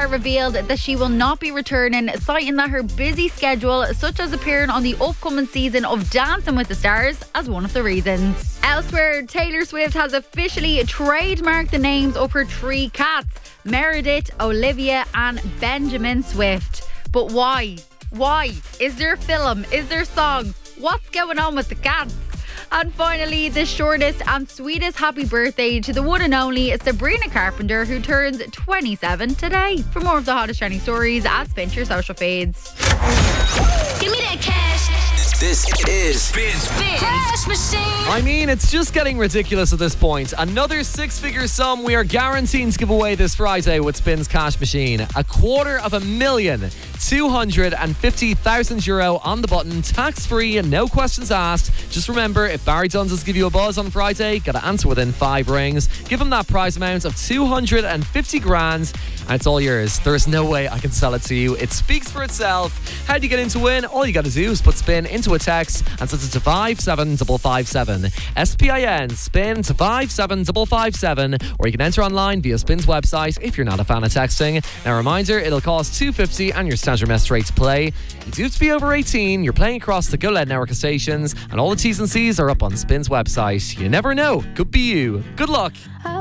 Star revealed that she will not be returning, citing that her busy schedule, such as appearing on the upcoming season of Dancing with the Stars, as one of the reasons. Elsewhere, Taylor Swift has officially trademarked the names of her 3 cats, Meredith, Olivia and Benjamin Swift. But why? Why? Is there a film? Is there a song? What's going on with the cats? And finally, the shortest and sweetest happy birthday to the one and only Sabrina Carpenter, who turns 27 today. For more of the hottest trending stories, spin your social feeds. Give me that cash. This is Spin Cash Machine. I mean, it's just getting ridiculous at this point. Another 6-figure sum we are guaranteeing to give away this Friday with Spin's Cash Machine. €250,000 on the button, tax-free and no questions asked. Just remember, if Barry Dundas give you a buzz on Friday, gotta answer within 5 rings. Give him that prize amount of 250 grand and it's all yours. There is no way I can sell it to you. It speaks for itself. How do you get in to win? All you gotta do is put Spin into a text and send it to 57557. SPIN, Spin to 57557, or you can enter online via Spin's website if you're not a fan of texting. Now, a reminder, it'll cost $2.50 and your standard message rate to play. You do have to be over 18, you're playing across the Go Loud network of stations, and all the T's and C's are up on Spin's website. You never know, could be you. Good luck.